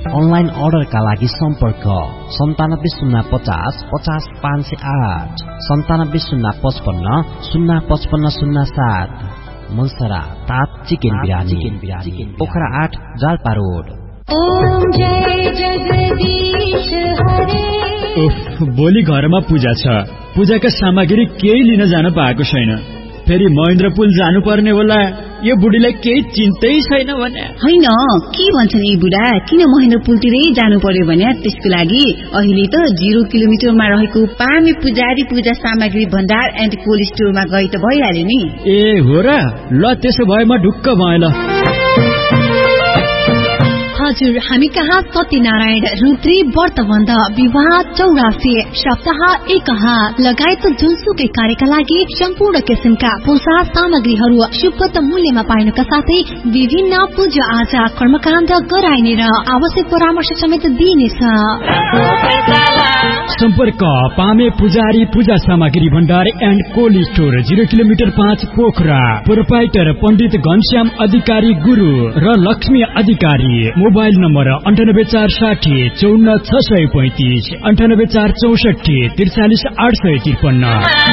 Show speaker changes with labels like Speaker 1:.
Speaker 1: Online अर्डरका लागि सम्पर्क 970550 50508 9705505507। मनसरा तात चिकन बिरानी पोखरा 8 जाल्पा रोड।
Speaker 2: ओम जय जगदीश हरे।
Speaker 3: भोलि घरमा पूजा छ, पूजाका सामग्री केही लिन जान पाएको छैन। फेरि महेन्द्रपुल जानुपर्ने होला। यो बुढीलाई केही चिन्तै छैन भने
Speaker 4: होइन। के भन्छन् यी बुढा, किन महेन्द्रपुलतिरै जानु पर्यो भने त्यसको लागि अहिले त 0 किलोमिटरमा रहेको पामे पुजारी पूजा सामग्री भण्डार एन्ड कोल्ड स्टोरमा गई त भइहाल्यो नि।
Speaker 3: ए हो र, ल त्यसो भए म ढुक्क भएँ ल।
Speaker 5: हजुर, हामी कहाँ सत्यनारायण, रुद्री, व्रतबन्ध, विवाह, चौरासी, सप्ताह, एकहा लगायत जुनसुकै कार्यका लागि सम्पूर्ण किसिमका पूजा सामग्रीहरू सुपथ मूल्यमा पाइनुका साथै विभिन्न पूजा आजा कर्मकाण्ड गराइने र आवश्यक परामर्श समेत दिइनेछ।
Speaker 3: सम्पर्क पामे पुजारी पूजा सामग्री भण्डार and cold store, 0 kilometre 5 Pokhara. Proprietor पण्डित घनश्याम अधिकारी गुरु र लक्ष्मी अधिकारी। Mobile number 98460 54635, 98464 43853।